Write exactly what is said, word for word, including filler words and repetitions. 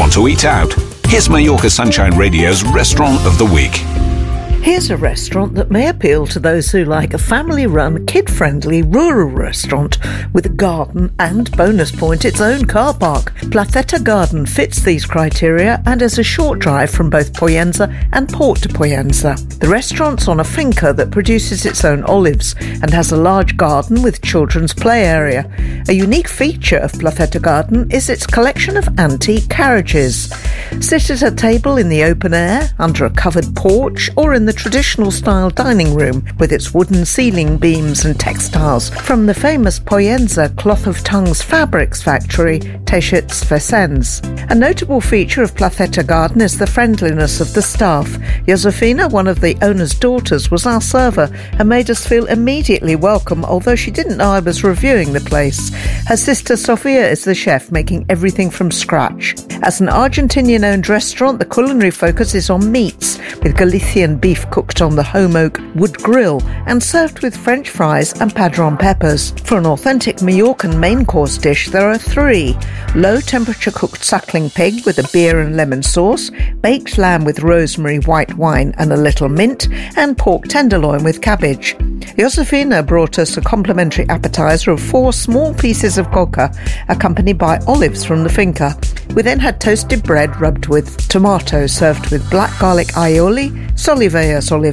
want to eat out? Here's Mallorca Sunshine Radio's Restaurant of the Week. Here's a restaurant that may appeal to those who like a family-run, kid-friendly rural restaurant with a garden and, bonus point, its own car park. Placeta Garden fits these criteria and is a short drive from both Poyenza and Port de Poyenza. The restaurant's on a finca that produces its own olives and has a large garden with children's play area. A unique feature of Placeta Garden is its collection of antique carriages. Sit at a table in the open air, under a covered porch, or in the traditional style dining room with its wooden ceiling beams and textiles from the famous Poyenza Cloth of Tongues fabrics factory, Teixits Vicens. A notable feature of Placeta Garden is the friendliness of the staff. Josefina, one of the owner's daughters, was our server and made us feel immediately welcome, although she didn't know I was reviewing the place. Her sister Sofia is the chef, making everything from scratch. As an Argentinian-owned restaurant, the culinary focus is on meats, with Galician beef cooked on the home oak wood grill and served with French fries and padron peppers. For an authentic Mallorcan main course dish, there are three: low temperature cooked suckling pig with a beer and lemon sauce, baked lamb with rosemary, white wine and a little mint, and pork tenderloin with cabbage. Josefina brought us a complimentary appetizer of four small pieces of coca, accompanied by olives from the finca. We then had toasted bread rubbed with tomato, served with black garlic aioli, soliveas olive